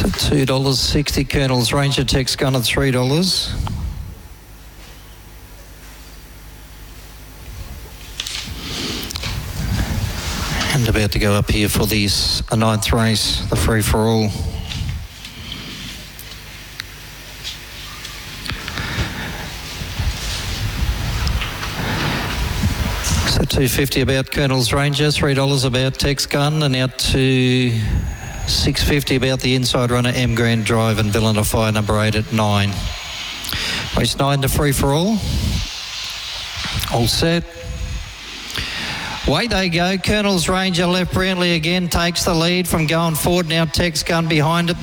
$2.60. Colonel's Ranger Tex Gun at $3. And about to go up here for the 9th race, the free for all. So $2.50 about Colonel's Ranger, $3 about Tex Gun, and out to $6.50 about the inside runner M Grand Drive and Villain of Fire number 8 at 9. Race 9 to free for all. All set. Away they go. Colonel's Ranger left brilliantly again, takes the lead from going forward. Now Tex Gun behind it.